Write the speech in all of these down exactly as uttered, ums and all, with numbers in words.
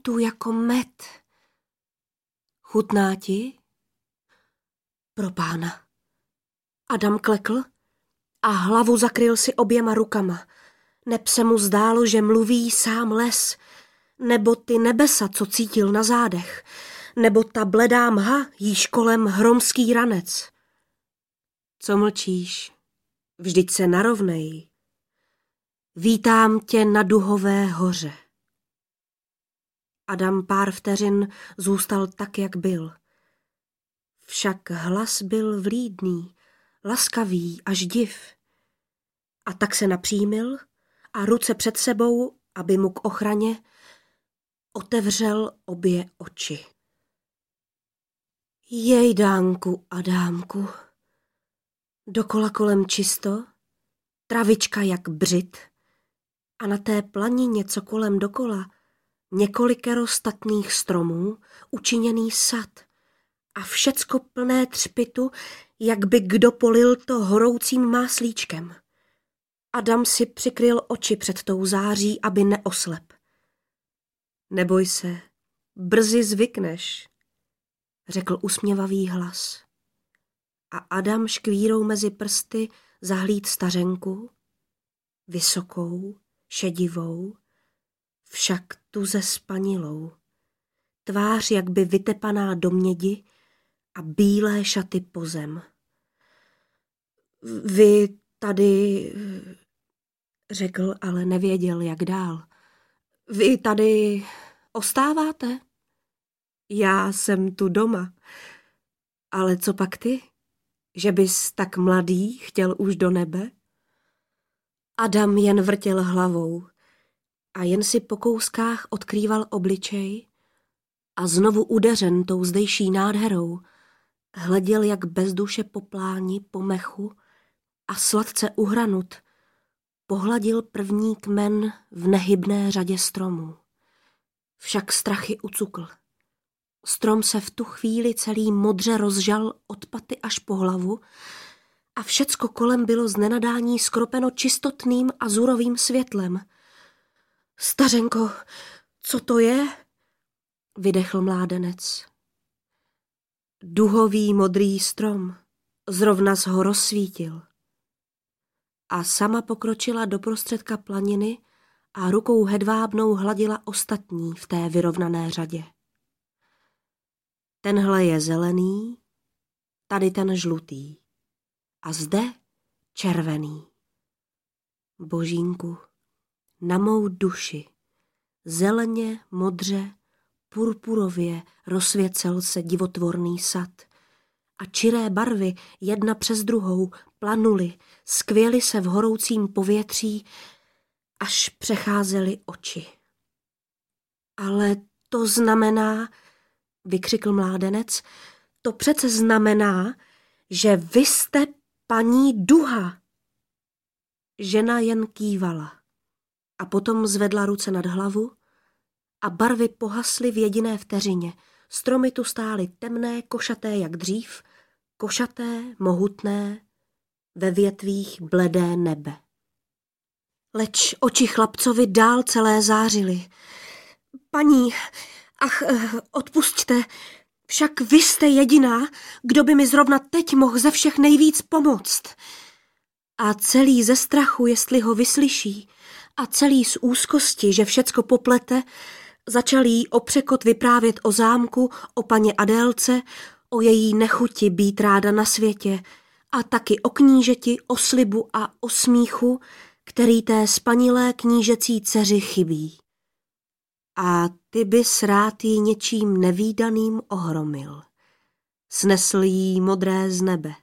tu jako med. Chutná ti? Pro pána. Adam klekl a hlavu zakryl si oběma rukama. Neb se mu zdálo, že mluví sám les, nebo ty nebesa, co cítil na zádech, nebo ta bledá mha, jíž kolem hromský ranec. Co mlčíš? Vždyť se narovnej. Vítám tě na Duhové hoře. Adam pár vteřin zůstal tak, jak byl. Však hlas byl vlídný, laskavý až div. A tak se napřímil a ruce před sebou, aby mu k ochraně, otevřel obě oči. Jejdánku, Adámku, dokola kolem čisto, travička jak břit a na té planině, co kolem dokola, několikero statných stromů, učiněný sad a všecko plné třpitu, jak by kdo polil to horoucím máslíčkem. Adam si přikryl oči před tou září, aby neoslep. Neboj se, brzy zvykneš, řekl usměvavý hlas. A Adam škvírou mezi prsty zahlíd stařenku, vysokou, šedivou, však tuze spanilou, tvář jak by vytepaná do mědi a bílé šaty po zem. Vy tady, řekl, ale nevěděl, jak dál. Vy tady ostáváte? Já jsem tu doma. Ale co pak ty? Že bys tak mladý chtěl už do nebe? Adam jen vrtěl hlavou a jen si po kouskách odkrýval obličej a znovu udeřen tou zdejší nádherou hleděl jak bez duše po pláni, po mechu a sladce uhranut pohladil první kmen v nehybné řadě stromů. Však strachy ucukl. Strom se v tu chvíli celý modře rozžal od paty až po hlavu a všecko kolem bylo z nenadání skropeno čistotným azurovým světlem. Stařenko, co to je? Vydechl mládenec. Duhový modrý strom, zrovna z ho rozsvítil. A sama pokročila do prostředka planiny a rukou hedvábnou hladila ostatní v té vyrovnané řadě. Tenhle je zelený, tady ten žlutý a zde červený. Božínku, na mou duši, zeleně, modře, purpurově rozsvěcel se divotvorný sad a čiré barvy jedna přes druhou planuly, skvěly se v horoucím povětří, až přecházely oči. Ale to znamená, vykřikl mládenec, to přece znamená, že vy jste paní Duha. Žena jen kývala a potom zvedla ruce nad hlavu a barvy pohasly v jediné vteřině. Stromy tu stály temné, košaté jak dřív, košaté, mohutné, ve větvích bledé nebe. Leč oči chlapcovi dál celé zářily. Paní, ach, odpusťte, však vy jste jediná, kdo by mi zrovna teď mohl ze všech nejvíc pomoct. A celý ze strachu, jestli ho vyslyší, a celý z úzkosti, že všecko poplete, začal jí o překot vyprávět o zámku, o paně Adélce, o její nechuti být ráda na světě a taky o knížeti, o slibu a o smíchu, který té spanilé knížecí dceři chybí. A ty bys rád jí něčím nevídaným ohromil. Snesl jí modré z nebe.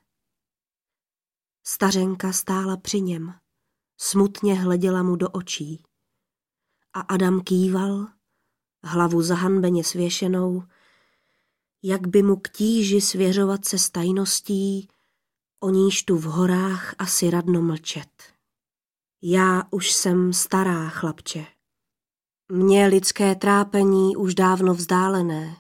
Stařenka stála při něm, smutně hleděla mu do očí. A Adam kýval, hlavu zahanbeně svěšenou, jak by mu k tíži svěřovat se s tajností, o níž tu v horách asi radno mlčet. Já už jsem stará, chlapče. Mně lidské trápení už dávno vzdálené.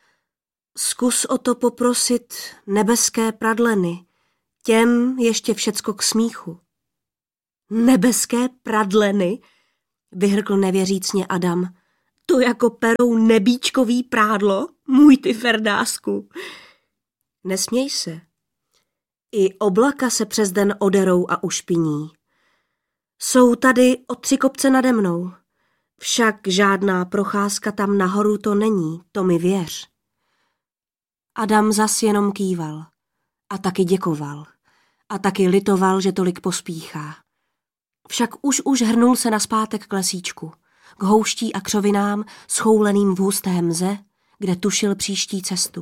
Zkus o to poprosit nebeské pradleny, těm ještě všecko k smíchu. Nebeské pradleny? Vyhrkl nevěřícně Adam. To jako perou nebíčkový prádlo, můj ty Ferdásku. Nesměj se. I oblaka se přes den oderou a ušpiní. Jsou tady o tři kopce nade mnou. Však žádná procházka tam nahoru to není, to mi věř. Adam zas jenom kýval. A taky děkoval. A taky litoval, že tolik pospíchá. Však už už hrnul se naspátek k lesíčku, k houští a křovinám schouleným v husté mze, kde tušil příští cestu.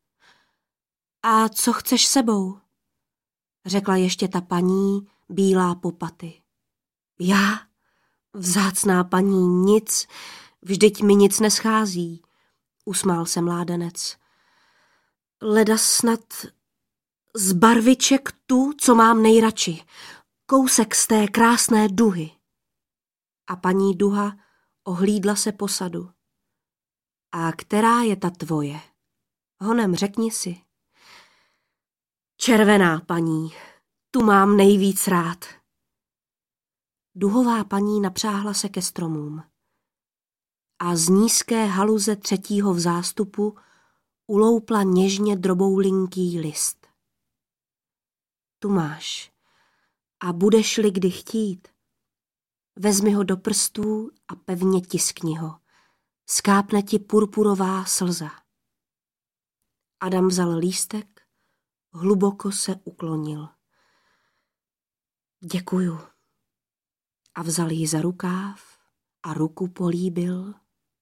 A co chceš sebou? Řekla ještě ta paní, bílá popaty. Já? Vzácná paní, nic, vždyť mi nic neschází, usmál se mládenec. Leda snad z barviček tu, co mám nejradši, kousek z té krásné duhy. A paní duha ohlídla se po sadu. A která je ta tvoje? Honem, řekni si. Červená paní, tu mám nejvíc rád. Duhová paní napřáhla se ke stromům. A z nízké haluze třetího v zástupu uloupla něžně droboulinký list. Tu máš. A budeš-li kdy chtít, vezmi ho do prstů a pevně tiskni ho. Skápne ti purpurová slza. Adam vzal lístek, hluboko se uklonil. Děkuju. A vzal ji za rukáv a ruku políbil.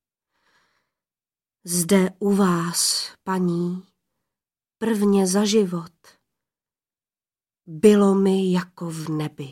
Zde u vás, paní, prvně za život, bylo mi jako v nebi.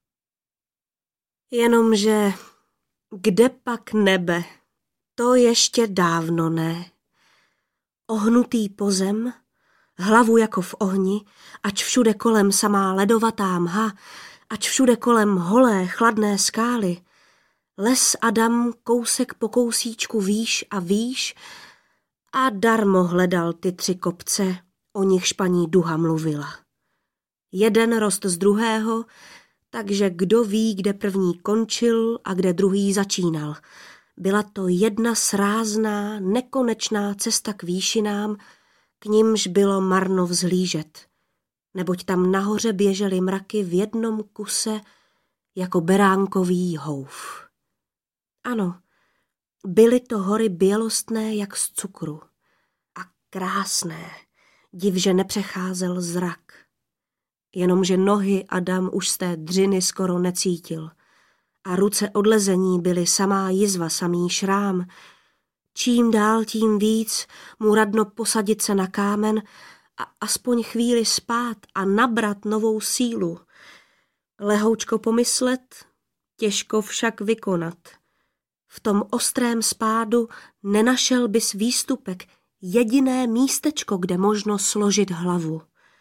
Jenomže kde pak nebe, to ještě dávno ne. Ohnutý pozem, hlavu jako v ohni, ač všude kolem samá ledovatá mha, ač všude kolem holé, chladné skály, les Adam kousek po kousíčku výš a výš a darmo hledal ty tři kopce, o nichž paní duha mluvila. Jeden rost z druhého, takže kdo ví, kde první končil a kde druhý začínal. Byla to jedna srázná, nekonečná cesta k výšinám, k nimž bylo marno vzhlížet, neboť tam nahoře běžely mraky v jednom kuse jako beránkový houf. Ano, byly to hory bělostné jak z cukru a krásné, div, že nepřecházel zrak. Jenomže nohy Adam už z té dřiny skoro necítil a ruce od lezení byly samá jizva, samý šrám. Čím dál tím víc mu radno posadit se na kámen a aspoň chvíli spát a nabrat novou sílu. Lehoučko pomyslet, těžko však vykonat. V tom ostrém spádu nenašel bys výstupek, jediné místečko, kde možno složit hlavu.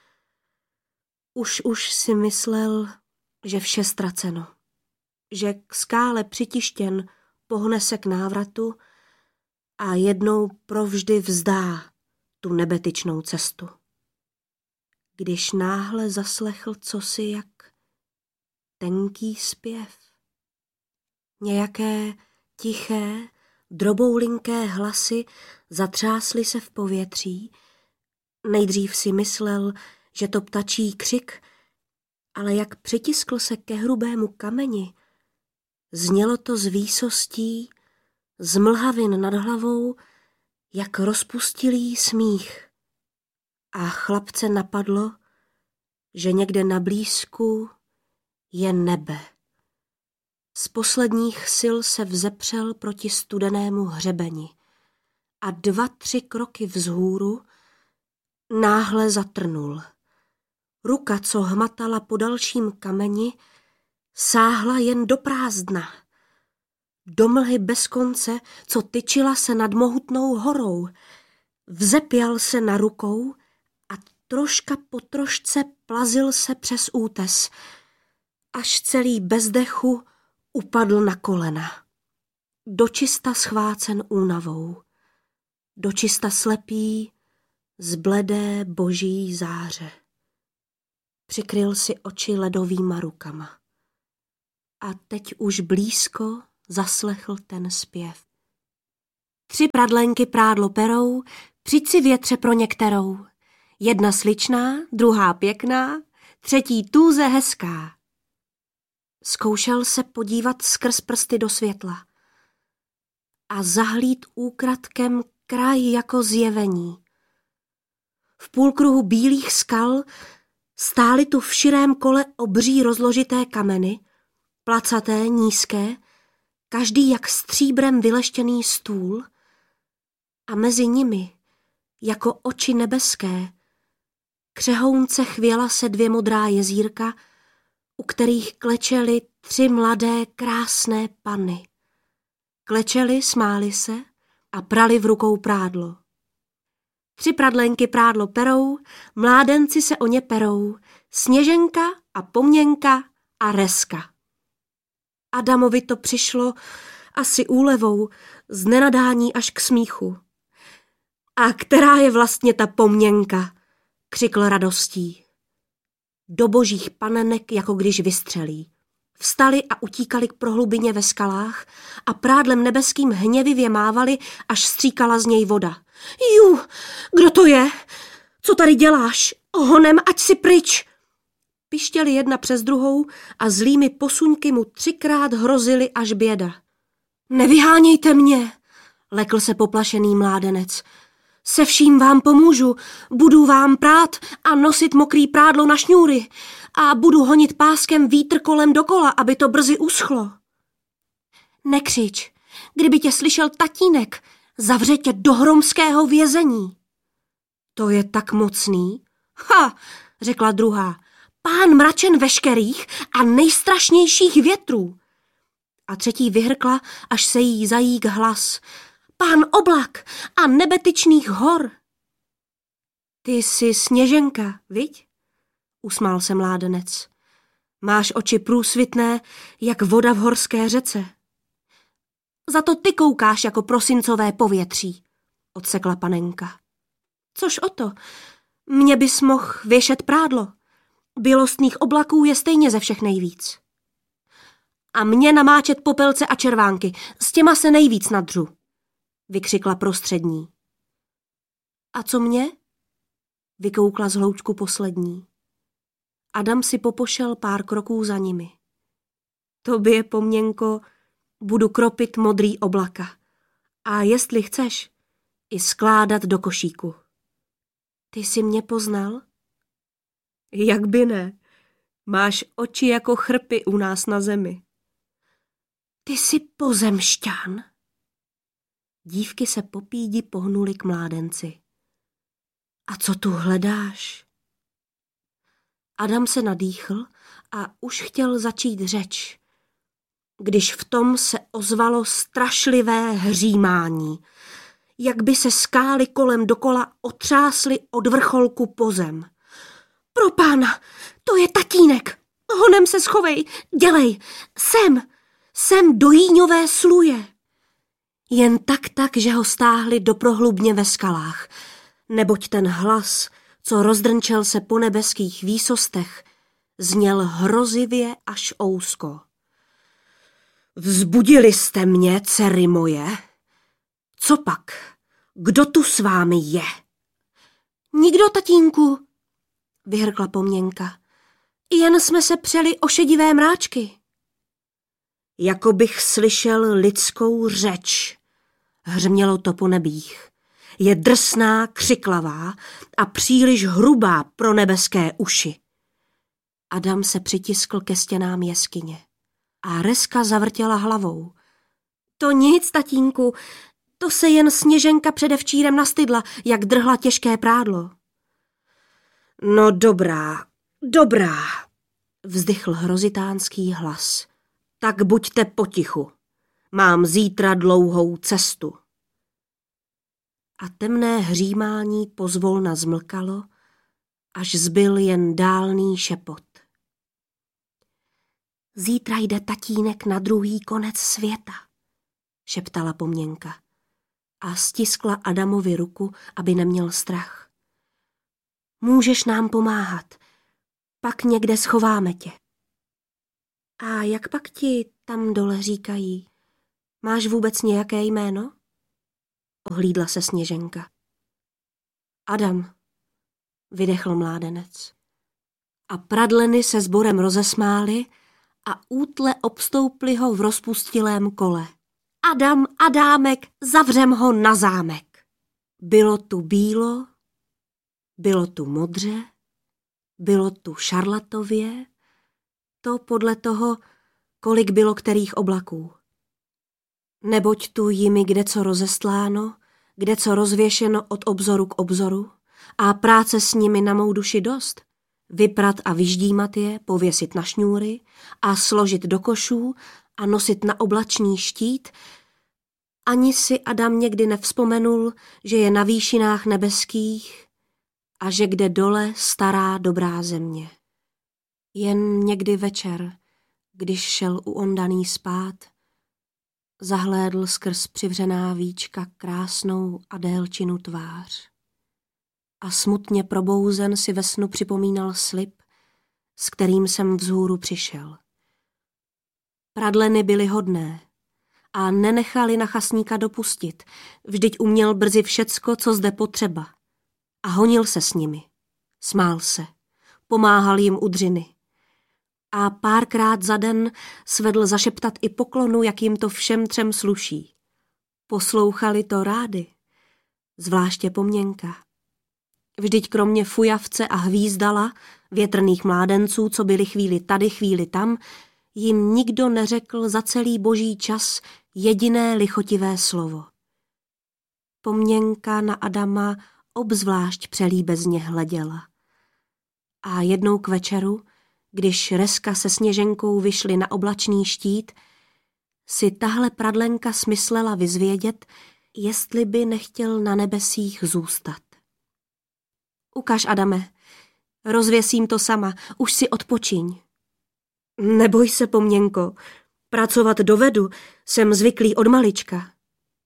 Už už si myslel, že vše ztraceno, že k skále přitištěn pohne se k návratu a jednou provždy vzdá tu nebetyčnou cestu. Když náhle zaslechl cosi jak tenký zpěv. Nějaké tiché, droboulinké hlasy zatřásly se v povětří. Nejdřív si myslel, že to ptačí křik, ale jak přitiskl se ke hrubému kameni, znělo to z výsostí, z mlhavin nad hlavou, jak rozpustilý smích. A chlapce napadlo, že někde na blízku je nebe. Z posledních sil se vzepřel proti studenému hřebeni a dva, tři kroky vzhůru náhle zatrnul. Ruka, co hmatala po dalším kameni, sáhla jen do prázdna. Do mlhy bez konce, co tyčila se nad mohutnou horou. Vzepěl se na rukou a troška po trošce plazil se přes útes, až celý bez dechu upadl na kolena. Dočista schvácen únavou, dočista slepý z bledé boží záře. Přikryl si oči ledovýma rukama. A teď už blízko zaslechl ten zpěv. Tři pradlenky prádlo perou, přijď si větře pro některou. Jedna sličná, druhá pěkná, třetí tůze hezká. Zkoušel se podívat skrz prsty do světla a zahlíd úkradkem kraj jako zjevení. V půlkruhu bílých skal stály tu v širém kole obří rozložité kameny, placaté, nízké, každý jak stříbrem vyleštěný stůl, a mezi nimi, jako oči nebeské, křehounce chvěla se dvě modrá jezírka, u kterých klečely tři mladé krásné panny. Klečely, smály se a prali v rukou prádlo. Tři pradlenky prádlo perou, mládenci se o ně perou, Sněženka a Pomněnka a Reska. Adamovi to přišlo asi úlevou, z nenadání až k smíchu. A která je vlastně ta Pomněnka? Křikl radostí. Do božích panenek, jako když vystřelí. Vstali a utíkali k prohlubině ve skalách a prádlem nebeským hněvivě mávali, až stříkala z něj voda. Jú, kdo to je? Co tady děláš? Ohonem, ať si pryč! Pištěli jedna přes druhou a zlými posuňky mu třikrát hrozili až běda. Nevyhánějte mě, lekl se poplašený mládenec. Se vším vám pomůžu, budu vám prát a nosit mokrý prádlo na šňůry a budu honit páskem vítr kolem dokola, aby to brzy uschlo. Nekřič, kdyby tě slyšel tatínek, zavře tě do hromského vězení. To je tak mocný? Ha, řekla druhá, pán mračen veškerých a nejstrašnějších větrů. A třetí vyhrkla, až se jí zajík hlas. Pán oblak a nebetyčných hor. Ty jsi Sněženka, viď? Usmál se mládenec. Máš oči průsvitné, jak voda v horské řece. Za to ty koukáš jako prosincové povětří, odsekla panenka. Což o to, mě bys mohl věšet prádlo. Bělostných oblaků je stejně ze všech nejvíc. A mě namáčet popelce a červánky, s těma se nejvíc nadřu, vykřikla prostřední. A co mě? Vykoukla z hloučku poslední. Adam si popošel pár kroků za nimi. Tobě, Pomněnko, budu kropit modrý oblaka. A jestli chceš, i skládat do košíku. Ty jsi mě poznal? Jak by ne? Máš oči jako chrpy u nás na zemi. Ty jsi pozemšťan. Dívky se po pídi pohnuly k mládenci. A co tu hledáš? Adam se nadýchl a už chtěl začít řeč, když v tom se ozvalo strašlivé hřímání, jak by se skály kolem dokola otřásly od vrcholku po zem. Pro pána, to je tatínek, honem se schovej, dělej, sem, sem do jíňové sluje. Jen tak tak, že ho stáhli do prohlubně ve skalách, neboť ten hlas, co rozdrnčel se po nebeských výsostech, zněl hrozivě až ousko. Vzbudili jste mě, dcery moje? Co pak? Kdo tu s vámi je? Nikdo, tatínku, vyhrkla Pomněnka. Jen jsme se přeli o šedivé mráčky. Jako bych slyšel lidskou řeč, hřmělo to po nebích. Je drsná, křiklavá a příliš hrubá pro nebeské uši. Adam se přitiskl ke stěnám jeskyně a Reska zavrtěla hlavou. To nic, tatínku, to se jen Sněženka předevčírem nastydla, jak drhla těžké prádlo. No dobrá, dobrá, vzdychl hrozitánský hlas. Tak buďte potichu, mám zítra dlouhou cestu. A temné hřímání pozvolna zmlkalo, až zbyl jen dálný šepot. Zítra jde tatínek na druhý konec světa, šeptala Pomněnka a stiskla Adamovi ruku, aby neměl strach. Můžeš nám pomáhat, pak někde schováme tě. A jak pak ti tam dole říkají? Máš vůbec nějaké jméno? Ohlídla se Sněženka. Adam, vydechl mládenec. A pradleny se sborem rozesmály a útle obstouply ho v rozpustilém kole. Adam, Adámek, zavřem ho na zámek. Bylo tu bílo, bylo tu modře, bylo tu šarlatově, to podle toho, kolik bylo kterých oblaků. Neboť tu jimi kdeco rozestláno, kdeco rozvěšeno od obzoru k obzoru a práce s nimi na mou duši dost. Vyprat a vyždímat je, pověsit na šňůry a složit do košů a nosit na oblačný štít. Ani si Adam někdy nevzpomenul, že je na výšinách nebeských a že kde dole stará dobrá země. Jen někdy večer, když šel u Ondaný spát, zahlédl skrz přivřená víčka krásnou Adélčinu tvář. A smutně probouzen si ve snu připomínal slib, s kterým jsem vzhůru přišel. Pradleny byly hodné a nenechali nachasníka dopustit, vždyť uměl brzy všecko, co zde potřeba. A honil se s nimi, smál se, pomáhal jim u dřiny. A párkrát za den svedl zašeptat i poklonu, jak jim to všem třem sluší. Poslouchali to rády, zvláště Pomněnka. Vždyť kromě fujavce a hvízdala, větrných mládenců, co byli chvíli tady, chvíli tam, jim nikdo neřekl za celý boží čas jediné lichotivé slovo. Pomněnka na Adama obzvlášť přelíbezně hleděla. A jednou k večeru, když Reska se Sněženkou vyšli na oblačný štít, si tahle pradlenka smyslela vyzvědět, jestli by nechtěl na nebesích zůstat. Ukaž, Adame, rozvěsím to sama, už si odpočiň. Neboj se, Pomněnko, pracovat dovedu, jsem zvyklý od malička.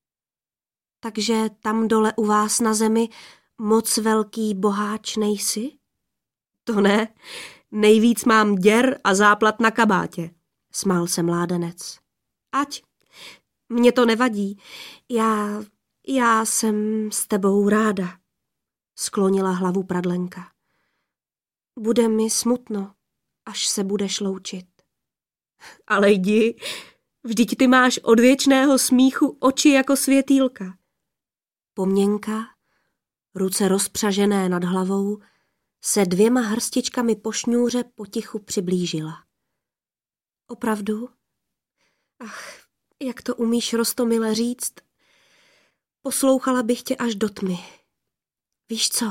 Takže tam dole u vás na zemi moc velký boháč nejsi? To ne, nejvíc mám děr a záplat na kabátě, smál se mládenec. Ať, mě to nevadí, já, já jsem s tebou ráda, sklonila hlavu pradlenka. Bude mi smutno, až se budeš loučit. Ale jdi, vždyť ty máš od věčného smíchu oči jako světýlka. Pomněnka, ruce rozpřažené nad hlavou, se dvěma hrstičkami po šňůře potichu přiblížila. Opravdu? Ach, jak to umíš roztomile říct? Poslouchala bych tě až do tmy. Víš co?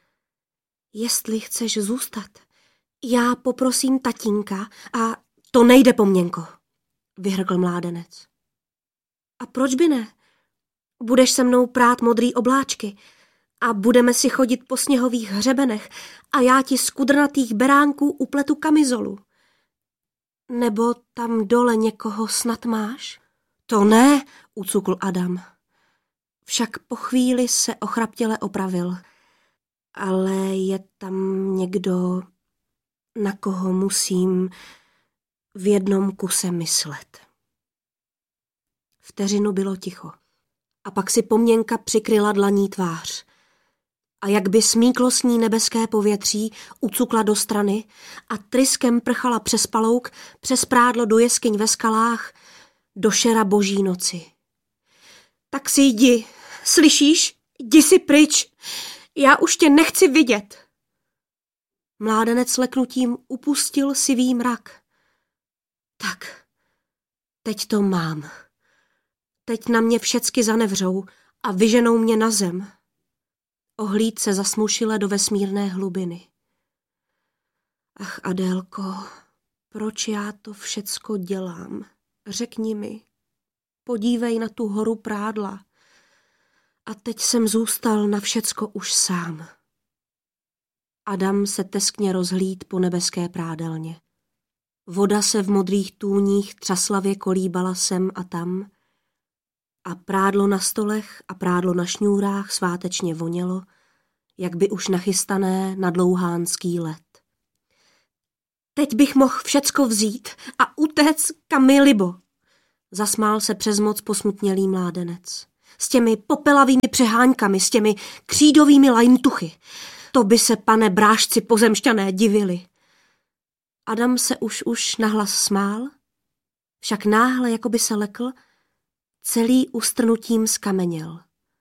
Jestli chceš zůstat, já poprosím tatínka a to nejde, Pomněnko, vyhrkl mládenec. A proč by ne? Budeš se mnou prát modrý obláčky a budeme si chodit po sněhových hřebenech a já ti z kudrnatých beránků upletu kamizolu. Nebo tam dole někoho snad máš? To ne, ucukl Adam. Však po chvíli se ochraptěle opravil. Ale je tam někdo, na koho musím v jednom kuse myslet. Vteřinu bylo ticho. A pak si Pomněnka přikryla dlaní tvář. A jak by smíklo s ní nebeské povětří, ucukla do strany a tryskem prchala přes palouk, přes prádlo do jeskyň ve skalách, do šera boží noci. Tak si jdi, slyšíš? Jdi si pryč, já už tě nechci vidět. Mládenec leknutím upustil sivý mrak. Tak, teď to mám. Teď na mě všecky zanevřou a vyženou mě na zem. Ohlíd se zasmušile do vesmírné hlubiny. Ach, Adélko, proč já to všecko dělám? Řekni mi, podívej na tu horu prádla. A teď jsem zůstal na všecko už sám. Adam se teskně rozhlíd po nebeské prádelně. Voda se v modrých tůních třaslavě kolíbala sem a tam a prádlo na stolech a prádlo na šňůrách svátečně vonělo, jak by už nachystané na dlouhánský let. Teď bych mohl všecko vzít a utéct, kam mi libo, zasmál se přes moc posmutnělý mládenec. s těmi popelavými přeháňkami, s těmi křídovými lajntuchy. To by se, pane brášci pozemšťané, divili. Adam se už už nahlas smál, však náhle, jako by se lekl, celý ustrnutím skameněl.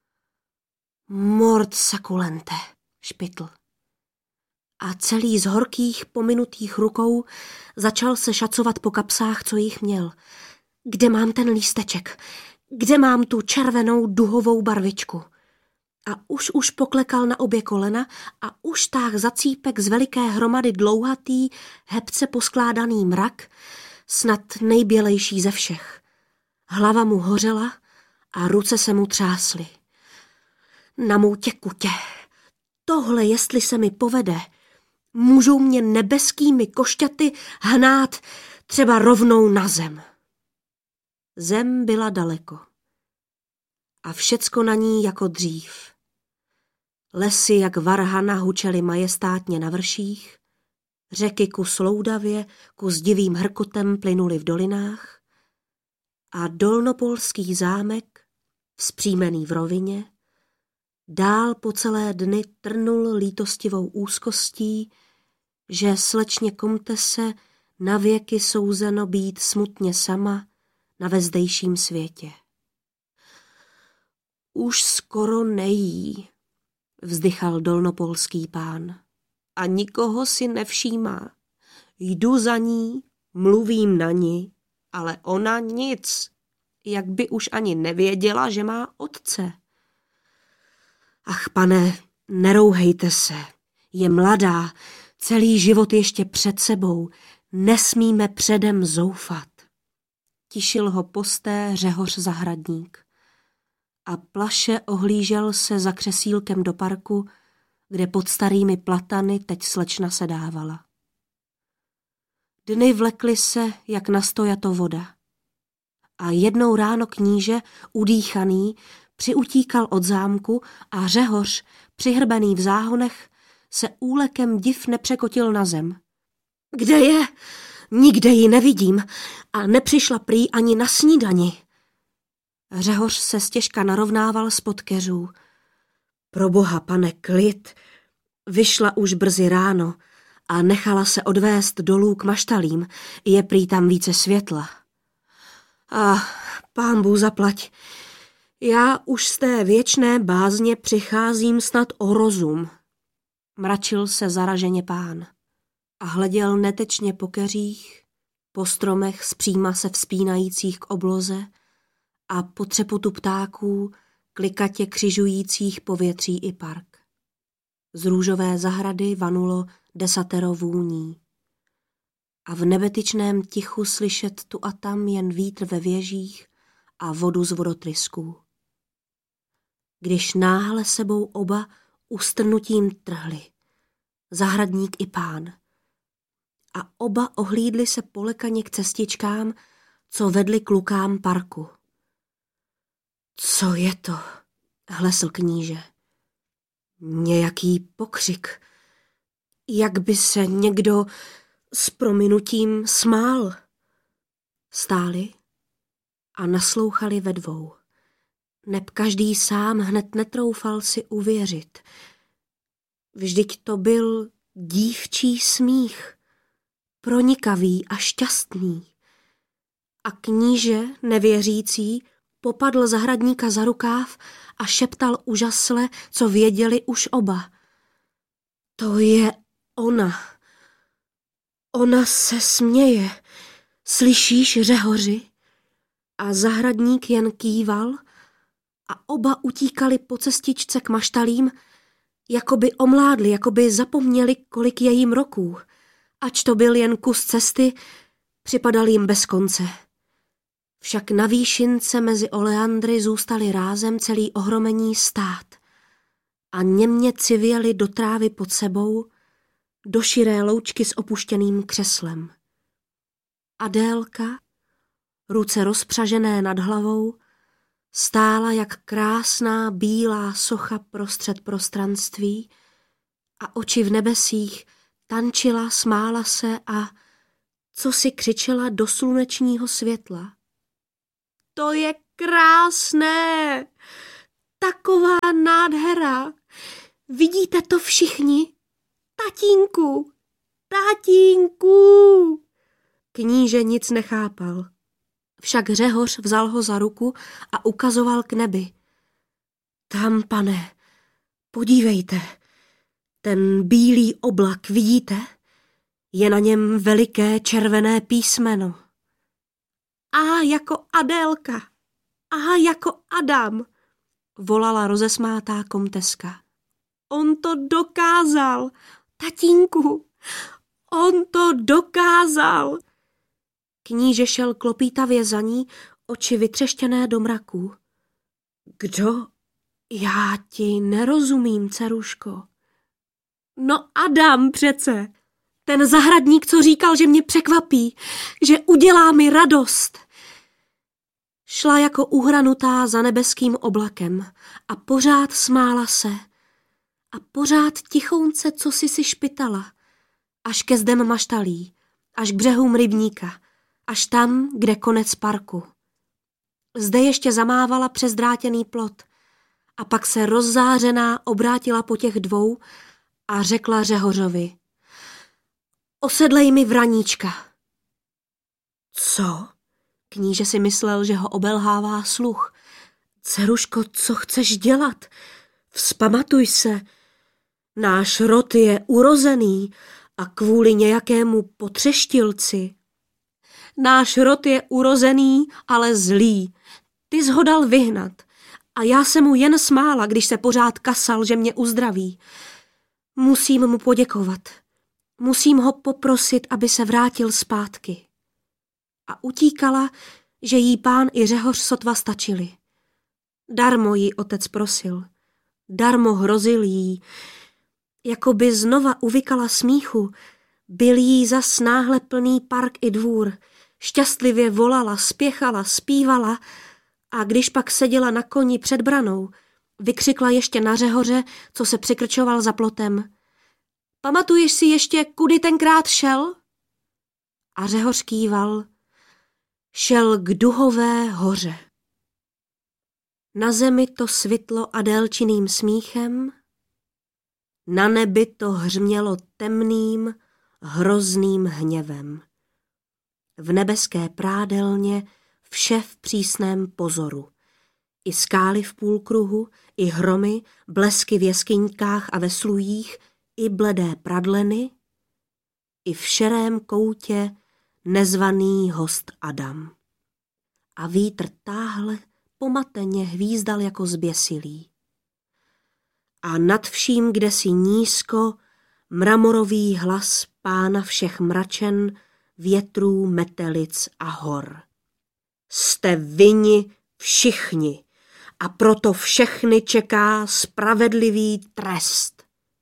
Mort sakulente, špitl. A celý z horkých, pominutých rukou začal se šacovat po kapsách, co jich měl. Kde mám ten lísteček? Kde mám tu červenou duhovou barvičku? A už už poklekal na obě kolena a už táh za cípek z veliké hromady dlouhatý, hebce poskládaný mrak, snad nejbělejší ze všech. Hlava mu hořela a ruce se mu třásly. Na mou těkutě, tohle jestli se mi povede, můžou mě nebeskými košťaty hnát třeba rovnou na zem. Zem byla daleko a všecko na ní jako dřív. Lesy jak varhana hučely majestátně na vrších, řeky kus loudavě, kus divým hrkotem plynuly v dolinách a dolnopolský zámek, vzpřímený v rovině, dál po celé dny trnul lítostivou úzkostí, že slečně komtese navěky souzeno být smutně sama na vezdejším světě. Už skoro nejí, vzdychal dolnopolský pán, a nikoho si nevšímá. Jdu za ní, mluvím na ní, ale ona nic, jak by už ani nevěděla, že má otce. Ach, pane, nerouhejte se, je mladá, celý život ještě před sebou, nesmíme předem zoufat. Tišil ho posté Řehoř zahradník a plaše ohlížel se za křesílkem do parku, kde pod starými platany teď slečna sedávala. Dny vlekly se, jak nastojato voda. A jednou ráno kníže, udýchaný, přiutíkal od zámku a Řehoř, přihrbený v záhonech, se úlekem div nepřekotil na zem. Kde je? Nikde ji nevidím a nepřišla prý ani na snídani. Řehoř se stěžka narovnával spod keřů. Proboha, pane, klid. Vyšla už brzy ráno a nechala se odvést dolů k maštalím, je prý tam více světla. A pán Bůh zaplať, já už z té věčné bázně přicházím snad o rozum. Mračil se zaraženě pán a hleděl netečně po keřích, po stromech zpříma se vzpínajících k obloze a po třepotu ptáků, klikatě křižujících povětří i park. Z růžové zahrady vanulo desatero vůní a v nebetyčném tichu slyšet tu a tam jen vítr ve věžích a vodu z vodotrysků. Když náhle sebou oba ustrnutím trhli, zahradník i pán, a oba ohlídli se polekaně k cestičkám, co vedli k lukám parku. Co je to? Hlesl kníže. Nějaký pokřik, jak by se někdo s prominutím smál. Stáli a naslouchali ve dvou. Neb každý sám hned netroufal si uvěřit. Vždyť to byl dívčí smích, pronikavý a šťastný. A kníže, nevěřící, popadl zahradníka za rukáv a šeptal úžasle, co věděli už oba. To je ona. Ona se směje. Slyšíš, Řehoři? A zahradník jen kýval a oba utíkali po cestičce k maštalím, jako by omládli, jako by zapomněli, kolik je jim roků. Ač to byl jen kus cesty, připadal jim bez konce. Však na výšince mezi oleandry zůstali rázem celý ohromení stát a němě civěli do trávy pod sebou, do širé loučky s opuštěným křeslem. Adélka, ruce rozpřažené nad hlavou, stála jak krásná bílá socha prostřed prostranství a oči v nebesích tančila, smála se a co si křičela do slunečního světla. To je krásné! taková nádhera. Vidíte to všichni? Tatínku, tatínku. Kníže nic nechápal. Však Řehoř vzal ho za ruku a ukazoval k nebi. Tam, pane, podívejte, ten bílý oblak, vidíte? Je na něm veliké červené písmeno. A jako Adélka, a jako Adam, volala rozesmátá komteska. On to dokázal, tatínku, on to dokázal. Kníže šel klopítavě za ní, oči vytřeštěné do mraků. Kdo? Já ti nerozumím, dceruško. No Adam přece, ten zahradník, co říkal, že mě překvapí, že udělá mi radost. Šla jako uhranutá za nebeským oblakem a pořád smála se. A pořád tichounce, co si si špitala, až ke zdem maštalí, až k břehům rybníka, až tam, kde konec parku. Zde ještě zamávala přes drátěný plot a pak se rozzářená obrátila po těch dvou a řekla Řehořovi: Osedlej mi vraníčka. Co? Kníže si myslel, že ho obelhává sluch. Dceruško, co chceš dělat? Vzpamatuj se. Náš rod je urozený a kvůli nějakému potřeštilci. Náš rod je urozený, ale zlý. Ty jsi ho dal vyhnat a já jsem mu jen smála, když se pořád kasal, že mě uzdraví. Musím mu poděkovat. Musím ho poprosit, aby se vrátil zpátky. A utíkala, že jí pán i Řehoř sotva stačili. Darmo jí otec prosil. Darmo hrozil jí. Jakoby znova uvykala smíchu, byl jí zas náhle plný park i dvůr. Šťastlivě volala, spěchala, zpívala a když pak seděla na koni před branou, vykřikla ještě na Řehoře, co se přikrčoval za plotem. Pamatuješ si ještě, kudy tenkrát šel? A Řehoř kýval. Šel k Duhové hoře. Na zemi to svitlo Adélčiným smíchem, na nebi to hřmělo temným, hrozným hněvem. V nebeské prádelně vše v přísném pozoru. I skály v půlkruhu, i hromy, blesky v jeskyňkách a ve slujích, i bledé pradleny, i v šerém koutě nezvaný host Adam. A vítr táhle pomateně hvízdal jako zběsilý. A nad vším, kde si nízko, mramorový hlas pána všech mračen, větrů, metelic a hor. Jste vinni všichni a proto všechny čeká spravedlivý trest.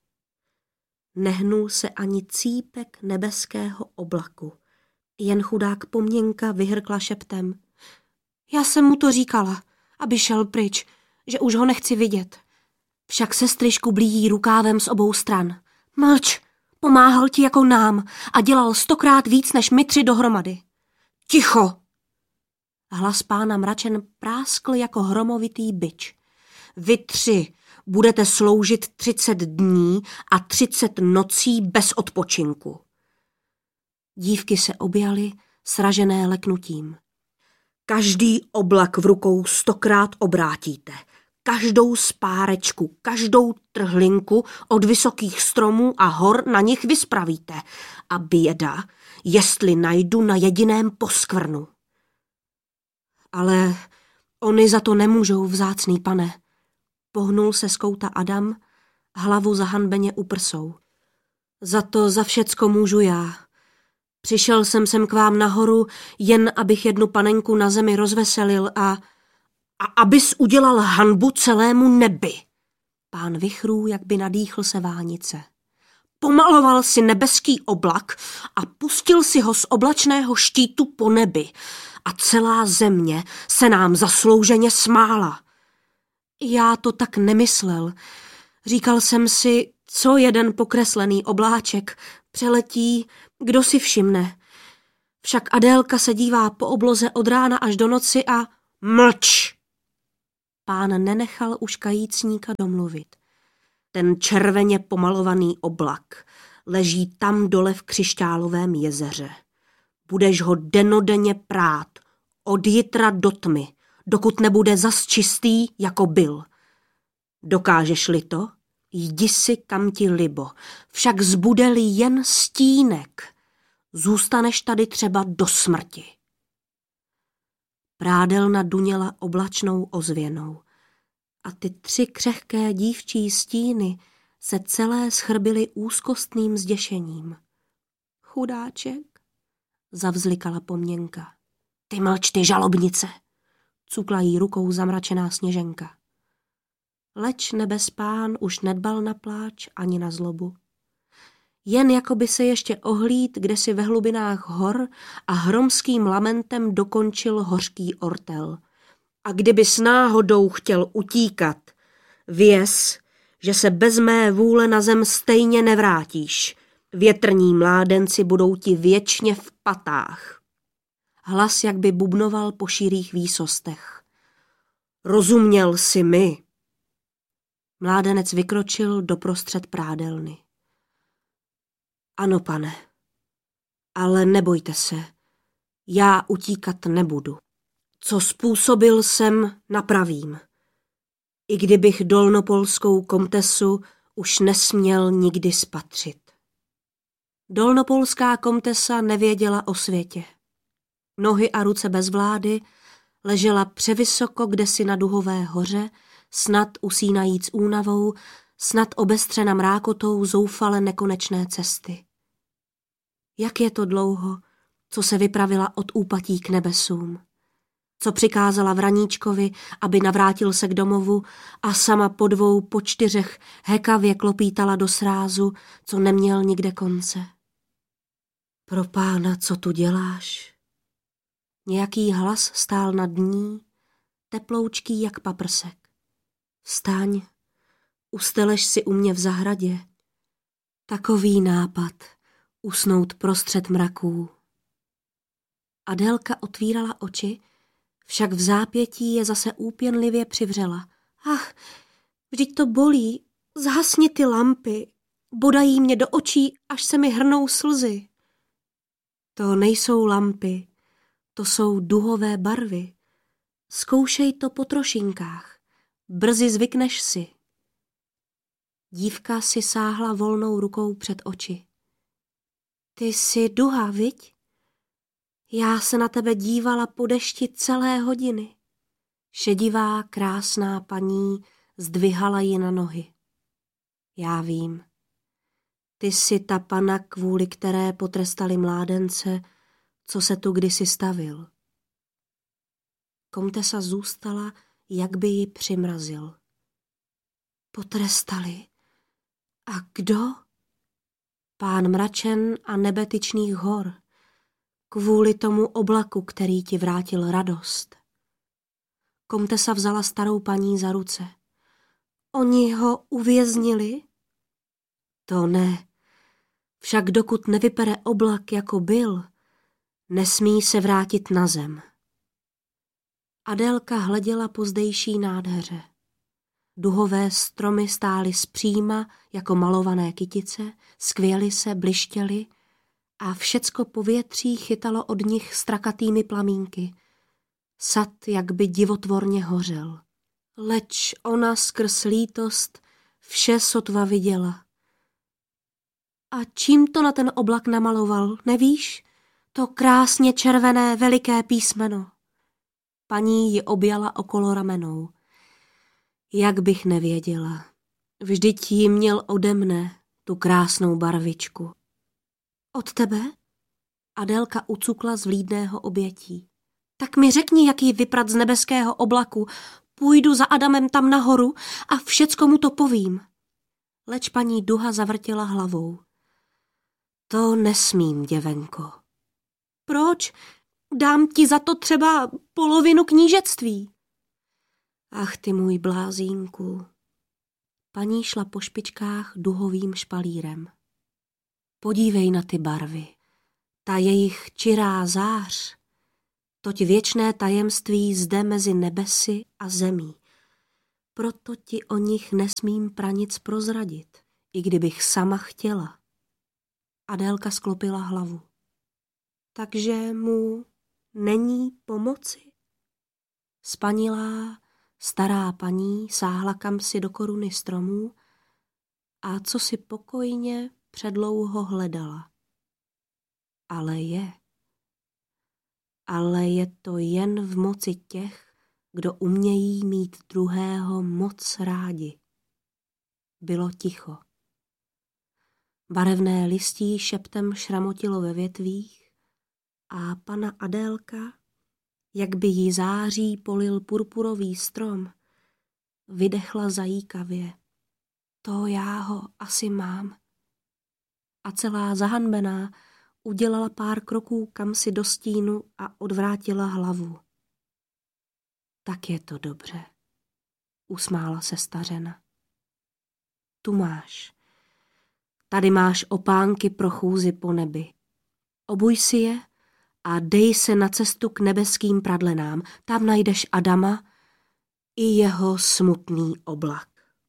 Nehnul se ani cípek nebeského oblaku. Jen chudák Poměnka vyhrkla šeptem. Já jsem mu to říkala, aby šel pryč, že už ho nechci vidět. Však sestry škublí rukávem z obou stran. Mlč, pomáhal ti jako nám a dělal stokrát víc než my tři dohromady. Ticho! Hlas pána mračen práskl jako hromovitý bič. Vy tři budete sloužit třicet dní a třicet nocí bez odpočinku. Dívky se objaly, sražené leknutím. Každý oblak v rukou stokrát obrátíte. Každou spárečku, každou trhlinku od vysokých stromů a hor na nich vyspravíte. A běda, jestli najdu na jediném poskvrnu. Ale oni za to nemůžou, vzácný pane. Pohnul se z kouta Adam, hlavu zahanbeně uprsou. Za to za všecko můžu já. Přišel jsem sem k vám nahoru, jen abych jednu panenku na zemi rozveselil a, a abys udělal hanbu celému nebi. Pán vichrů, jak by nadýchl se vánice. Pomaloval si nebeský oblak a pustil si ho z oblačného štítu po nebi a celá země se nám zaslouženě smála. Já to tak nemyslel. Říkal jsem si, co jeden pokreslený obláček přeletí, kdo si všimne. Však Adélka se dívá po obloze od rána až do noci a mlč. Pán nenechal už kajícníka domluvit. Ten červeně pomalovaný oblak leží tam dole v křišťálovém jezeře. Budeš ho denodenně prát, od jitra do tmy, dokud nebude zas čistý, jako byl. Dokážeš-li to? Jdi si, kam ti libo, však zbude-li jen stínek. Zůstaneš tady třeba do smrti. Prádelna duněla oblačnou ozvěnou a ty tři křehké dívčí stíny se celé schrbily úzkostným zděšením. Chudáček, zavzlikala Poměnka. Ty mlč, ty žalobnice, cukla jí rukou zamračená Sněženka. Leč nebespán už nedbal na pláč ani na zlobu. Jen jako by se ještě ohlíd kdesi ve hlubinách hor a hromským lamentem dokončil hořký ortel. A kdyby s náhodou chtěl utíkat, věz, že se bez mé vůle na zem stejně nevrátíš. Větrní mládenci budou ti věčně v patách. Hlas jak by bubnoval po širých výsostech. Rozuměl jsi mi? Mládenec vykročil doprostřed prádelny. Ano, pane, ale nebojte se, já utíkat nebudu. Co způsobil jsem, napravím. I kdybych dolnopolskou komtesu už nesměl nikdy spatřit. Dolnopolská komtesa nevěděla o světě. Nohy a ruce bez vlády, ležela převysoko kdesi na Duhové hoře, snad usínajíc únavou, snad obestřena mrákotou zoufale nekonečné cesty. Jak je to dlouho, co se vypravila od úpatí k nebesům, co přikázala Vraníčkovi, aby navrátil se k domovu a sama po dvou, po čtyřech hekavě klopítala do srázu, co neměl nikde konce. Pro pána, co tu děláš? Nějaký hlas stál nad ní, teploučký jak paprsek. Vstaň, usteleš si u mě v zahradě. Takový nápad, usnout prostřed mraků. Adélka otvírala oči, však v zápětí je zase úpěnlivě přivřela. Ach, vždyť to bolí, zhasni ty lampy, bodají mě do očí, až se mi hrnou slzy. To nejsou lampy, to jsou duhové barvy. Zkoušej to po trošinkách, brzy zvykneš si. Dívka si sáhla volnou rukou před oči. Ty jsi duha, viď? Já se na tebe dívala po dešti celé hodiny. Šedivá, krásná paní zdvihala ji na nohy. Já vím. Ty jsi ta pana, kvůli které potrestali mládence, co se tu kdysi stavil. Komtesa zůstala, jak by ji přimrazil. Potrestali. A kdo? Pán mračen a nebetyčných hor. Kvůli tomu oblaku, který ti vrátil radost. Komtesa vzala starou paní za ruce. Oni ho uvěznili? To ne. Však dokud nevypere oblak, jako byl, nesmí se vrátit na zem. Adélka hleděla po zdejší nádheře. Duhové stromy stály zpříma jako malované kytice, skvěly se, blištěly a všecko povětří chytalo od nich strakatými plamínky. Sad jak by divotvorně hořel. Leč ona skrz lítost vše sotva viděla. A čím to na ten oblak namaloval, nevíš? To krásně červené veliké písmeno. Paní ji objala okolo ramenou. Jak bych nevěděla. Vždyť ji měl ode mne, tu krásnou barvičku. Od tebe? Adélka ucukla z vlídného obětí. Tak mi řekni, jak ji vyprat z nebeského oblaku. Půjdu za Adamem tam nahoru a všecko mu to povím. Leč paní duha zavrtěla hlavou. To nesmím, děvenko. Proč? Dám ti za to třeba polovinu knížectví. Ach ty můj blázínku. Paní šla po špičkách duhovým špalírem. Podívej na ty barvy. Ta jejich čirá zář. Toť věčné tajemství zde mezi nebesy a zemí. proto ti o nich nesmím pranic prozradit, i kdybych sama chtěla. Adélka sklopila hlavu. Takže mu není pomoci? Spanilá, stará paní sáhla kamsi do koruny stromů a co si pokojně předlouho hledala. Ale je. Ale je to jen v moci těch, kdo umějí mít druhého moc rádi. Bylo ticho. Barevné listí šeptem šramotilo ve větvích a pana Adélka, jak by jí září polil purpurový strom, vydechla zajíkavě. To já ho asi mám. A celá zahanbená udělala pár kroků kamsi do stínu a odvrátila hlavu. Tak je to dobře, usmála se stařena. Tu máš. Tady máš opánky pro chůzi po nebi. Obuj si je a dej se na cestu k nebeským pradlenám. Tam najdeš Adama i jeho smutný oblak.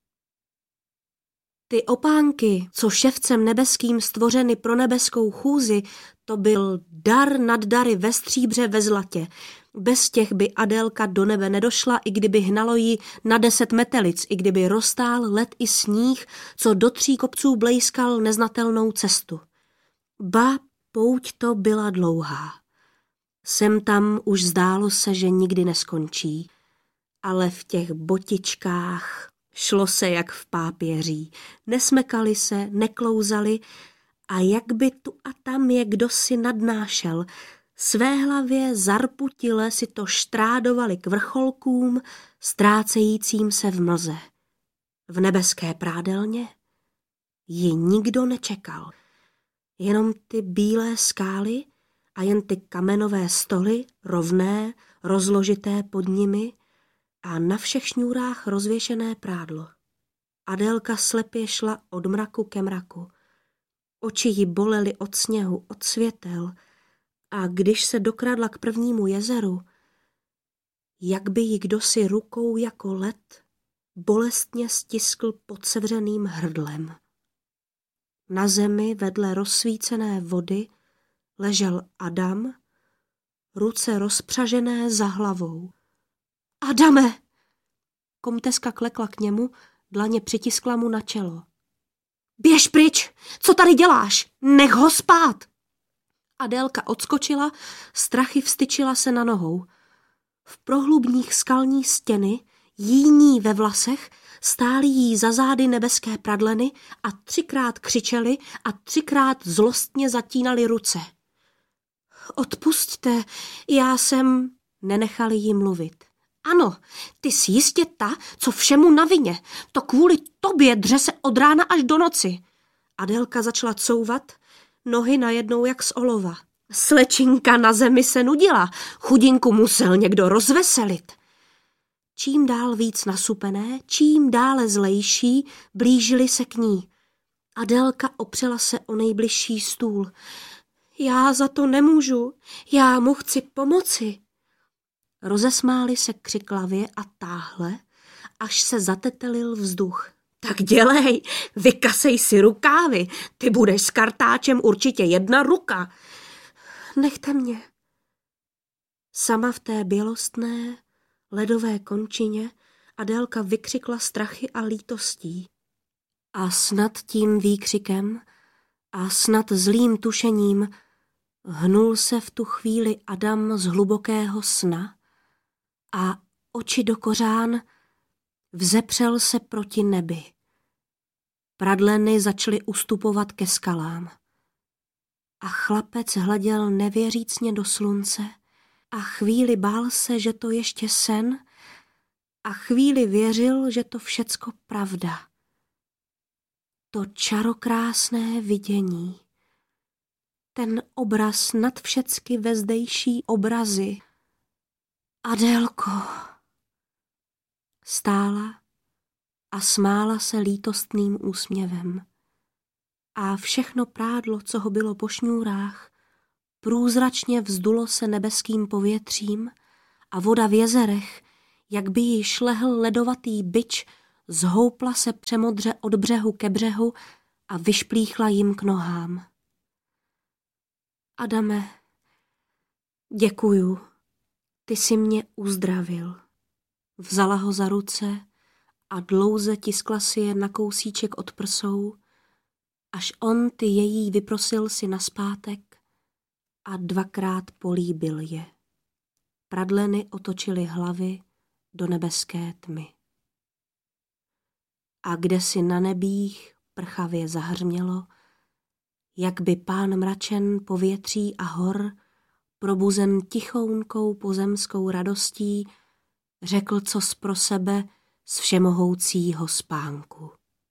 Ty opánky, co ševcem nebeským stvořeny pro nebeskou chůzi, to byl dar nad dary ve stříbře ve zlatě. Bez těch by Adélka do nebe nedošla, i kdyby hnalo jí na deset metelic, i kdyby roztál led i sníh, co do tří kopců blejskal neznatelnou cestu. Ba, pouť to byla dlouhá. Sem tam už zdálo se, že nikdy neskončí, ale v těch botičkách šlo se jak v pápěří. Nesmekali se, neklouzali a jak by tu a tam je kdosi nadnášel. Své hlavě zarputile si to štrádovali k vrcholkům, ztrácejícím se v mlze. V nebeské prádelně ji nikdo nečekal. Jenom ty bílé skály a jen ty kamenové stoly, rovné, rozložité pod nimi, a na všech šňůrách rozvěšené prádlo. Adélka slepě šla od mraku ke mraku. Oči jí bolely od sněhu, od světel a když se dokradla k prvnímu jezeru, jak by ji kdosi rukou jako led bolestně stiskl pod sevřeným hrdlem. Na zemi vedle rozsvícené vody ležel Adam, ruce rozpřažené za hlavou. Adame! Komteska klekla k němu, dlaně přitiskla mu na čelo. Běž pryč! Co tady děláš? Nech ho spát! Adélka odskočila, strachy vstyčila se na nohou. V prohlubních skalní stěny, jíní ve vlasech, stály jí za zády nebeské pradleny a třikrát křičeli a třikrát zlostně zatínali ruce. Odpusťte, já jsem... Nenechali jí mluvit. Ano, ty jsi jistě ta, co všemu na vině. To kvůli tobě dře se od rána až do noci. Adélka začala couvat, nohy najednou jak z olova. Slečinka na zemi se nudila, chudinku musel někdo rozveselit. Čím dál víc nasupené, čím dále zlejší, blížili se k ní. Adélka opřela se o nejbližší stůl. Já za to nemůžu, já mu chci pomoci. Rozesmáli se křiklavě a táhle, až se zatetelil vzduch. Tak dělej, vykasej si rukávy, ty budeš s kartáčem určitě jedna ruka. Nechte mě. Sama v té bělostné, ledové končině Adélka vykřikla strachy a lítostí. A snad tím výkřikem a snad zlým tušením hnul se v tu chvíli Adam z hlubokého sna a oči do kořán vzepřel se proti nebi. Pradleny začaly ustupovat ke skalám. A chlapec hleděl nevěřícně do slunce a chvíli bál se, že to ještě sen a chvíli věřil, že to všecko pravda. To čarokrásné vidění, ten obraz nad všecky vezdejší obrazy. Adélko! Stála a smála se lítostným úsměvem. A všechno prádlo, co ho bylo po šňůrách, průzračně vzdulo se nebeským povětřím a voda v jezerech, jak by jí šlehl ledovatý bič, zhoupla se přemodře od břehu ke břehu a vyšplíchla jim k nohám. Adame, děkuju, ty jsi mě uzdravil. Vzala ho za ruce a dlouze tiskla si je na kousíček od prsou, až on ty její vyprosil si naspátek a dvakrát políbil je. Pradleny otočily hlavy do nebeské tmy. A kdesi na nebích prchavě zahřmělo, jak by pán mračen povětří a hor, probuzen tichounkou pozemskou radostí, řekl cos pro sebe z všemohoucího spánku.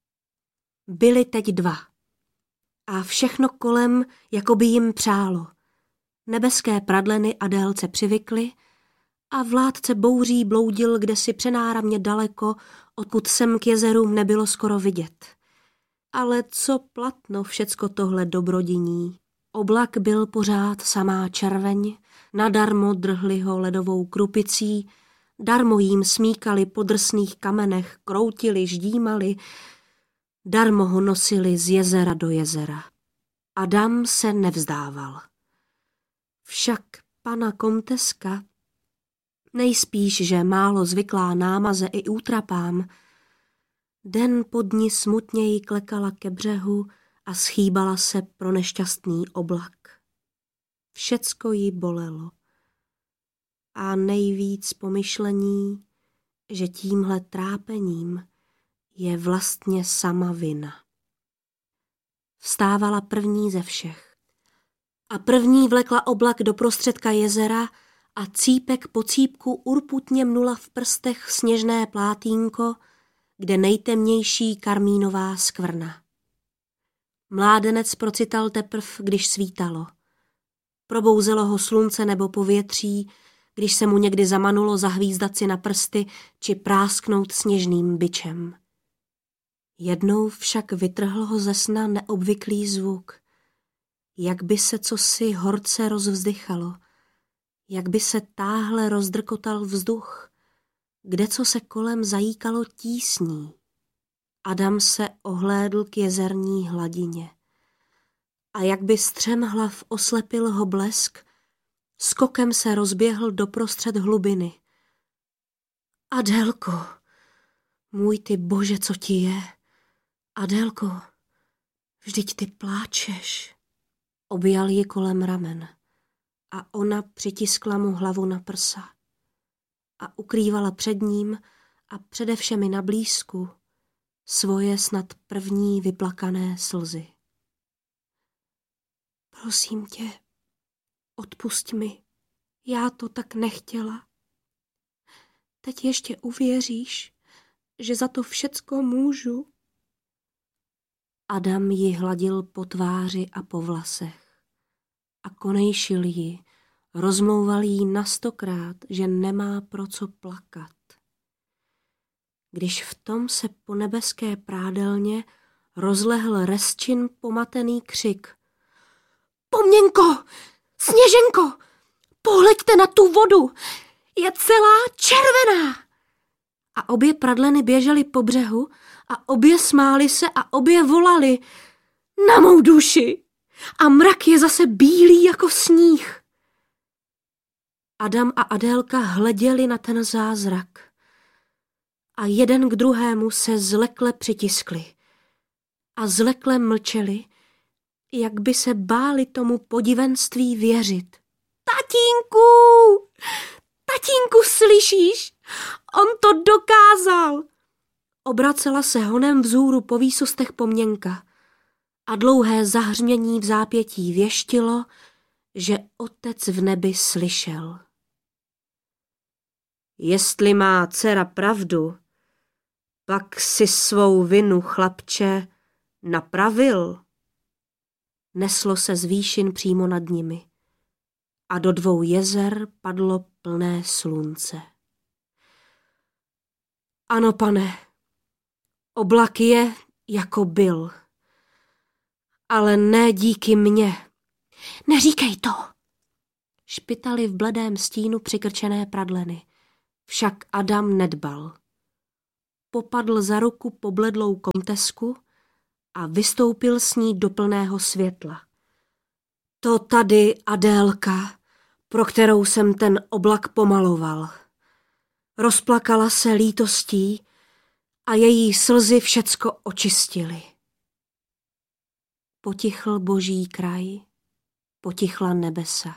Byli teď dva a všechno kolem, jako by jim přálo. Nebeské pradleny Adélce přivykly a vládce bouří bloudil kdesi přenáramně daleko, odkud sem k jezerům nebylo skoro vidět. Ale co platno všecko tohle dobrodiní. Oblak byl pořád samá červeň, nadarmo drhli ho ledovou krupicí, darmo jím smíkali po drsných kamenech, kroutili, ždímali, darmo ho nosili z jezera do jezera. Adam se nevzdával. Však pana komteska, nejspíš, že málo zvyklá námaze i útrapám, den po dni smutněji klekala ke břehu a schýbala se pro nešťastný oblak. Všecko jí bolelo. A nejvíc pomyšlení, že tímhle trápením je vlastně sama vina. Vstávala první ze všech. A první vlekla oblak do prostředka jezera a cípek po cípku urputně mnula v prstech sněžné plátínko, kde nejtemnější karmínová skvrna. Mládenec procital teprv, když svítalo. Probouzelo ho slunce nebo povětří, když se mu někdy zamanulo zahvízdat si na prsty či prásknout sněžným bičem. Jednou však vytrhl ho ze sna neobvyklý zvuk, jak by se cosi horce rozvzdychalo, jak by se táhle rozdrkotal vzduch, kde co se kolem zajíkalo tísní. Adam se ohlédl k jezerní hladině. A jak by střem hlav oslepil ho blesk, skokem se rozběhl doprostřed hlubiny. Adélko, můj ty bože, co ti je? Adélko, vždyť ty pláčeš. Objal ji kolem ramen a ona přitiskla mu hlavu na prsa a ukrývala před ním a předevšemi na blízku svoje snad první vyplakané slzy. Prosím tě, odpusť mi, já to tak nechtěla. Teď ještě uvěříš, že za to všecko můžu. Adam ji hladil po tváři a po vlasech a konejšil ji, rozmlouval jí na stokrát, že nemá pro co plakat. Když v tom se po nebeské prádelně rozlehl rezčin pomatený křik. Pomněnko, Sněženko, pohleďte na tu vodu, je celá červená. A obě pradleny běžely po břehu a obě smály se a obě volali na mou duši a mrak je zase bílý jako sníh. Adam a Adélka hleděli na ten zázrak a jeden k druhému se zlekle přitiskli a zlekle mlčeli, jak by se báli tomu podivenství věřit. Tatínku, tatínku, slyšíš? On to dokázal. Obracela se honem vzhůru po výsostech pomněnka a dlouhé zahřmění v zápětí věštilo, že otec v nebi slyšel. Jestli má dcera pravdu, pak si svou vinu, chlapče, napravil. Neslo se z výšin přímo nad nimi a do dvou jezer padlo plné slunce. Ano, pane, oblak je, jako byl, ale ne díky mně. Neříkej to, špitaly v bledém stínu přikrčené pradleny. Však Adam nedbal. Popadl za ruku pobledlou komtesku a vystoupil s ní do plného světla. To tady Adélka, pro kterou jsem ten oblak pomaloval. Rozplakala se lítostí a její slzy všecko očistily. Potichl boží kraj, potichla nebesa.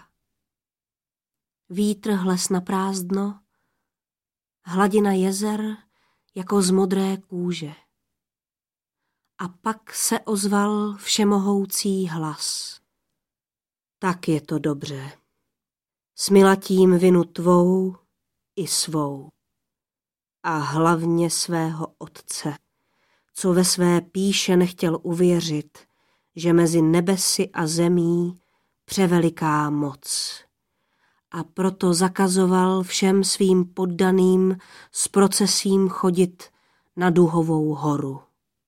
Vítr hles na prázdno, hladina jezer jako z modré kůže. A pak se ozval všemohoucí hlas. Tak je to dobře. Smilatím vinu tvou i svou. A hlavně svého otce, co ve své píše nechtěl uvěřit, že mezi nebesy a zemí převeliká moc. A proto zakazoval všem svým poddaným s procesím chodit na Duhovou horu.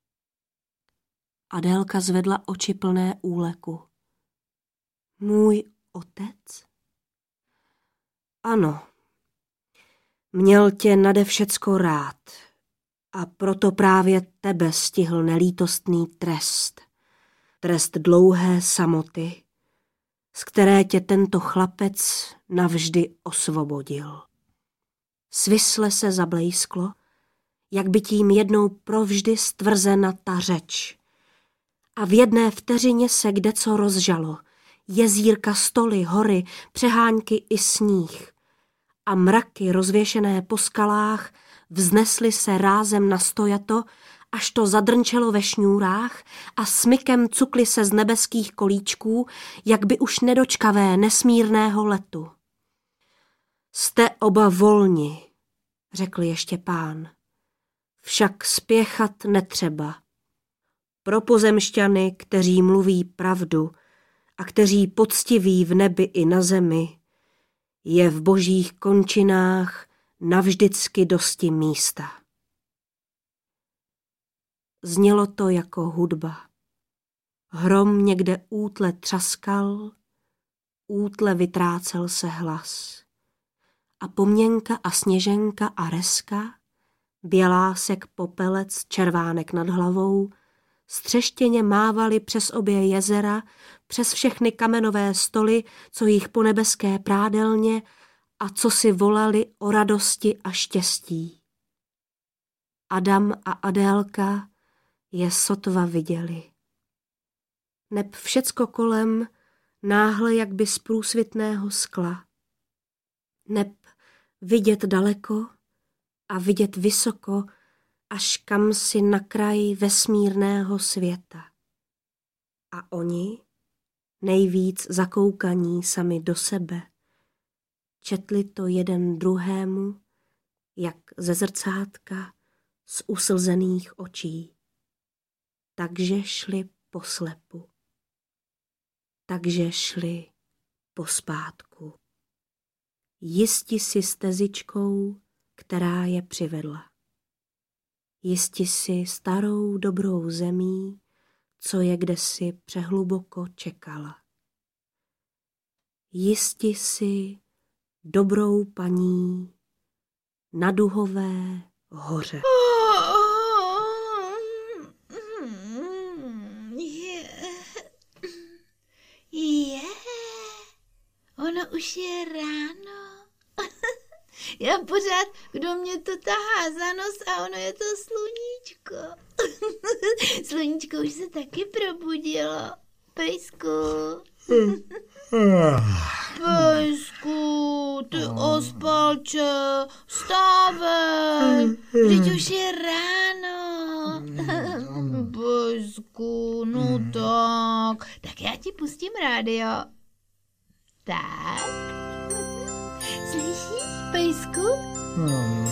Adélka zvedla oči plné úleku. Můj otec? Ano, měl tě nade všecko rád a proto právě tebe stihl nelítostný trest. Trest dlouhé samoty, z které tě tento chlapec navždy osvobodil. Svisle se zablejsklo, jak by tím jednou provždy stvrzena ta řeč. A v jedné vteřině se kdeco rozžalo, jezírka, stoly, hory, přehánky i sníh. A mraky rozvěšené po skalách vznesly se rázem na stojato, až to zadrnčelo ve šňůrách a smykem cukly se z nebeských kolíčků, jak by už nedočkavé nesmírného letu. Jste oba volni, řekl ještě Pán, však spěchat netřeba. Pro pozemšťany, kteří mluví pravdu a kteří poctiví v nebi i na zemi, je v božích končinách navždycky dosti místa. Znělo to jako hudba. Hrom někde útle třaskal, útle vytrácel se hlas. A Poměnka a Sněženka a Reska, Bělásek, Popelec, Červánek nad hlavou, střeštěně mávali přes obě jezera, přes všechny kamenové stoly, co jich po nebeské prádelně a co si volali o radosti a štěstí. Adam a Adélka je sotva viděli. Neb všecko kolem náhle jak by z průsvitného skla. Neb vidět daleko a vidět vysoko, až kam si na kraji vesmírného světa. A oni, nejvíc zakoukaní sami do sebe, četli to jeden druhému, jak ze zrcátka z uslzených očí. Takže šli poslepu. Takže šli pospátku. Jisti si stezičkou, která je přivedla. Jisti si starou dobrou zemí, co je kdesi přehluboko čekala. Jisti si dobrou paní na Duhové hoře. Je, ono už je ráno. Já pořád, kdo mě to tahá za nos a ono je to sluníčko. Sluníčko už se taky probudilo. Pejsku. Pejsku, ty ospalče, vstávej. Vždyť už je ráno. Pejsku, no tak. Tak já ti pustím rádio. Tak. Slyšíš, Pejsku?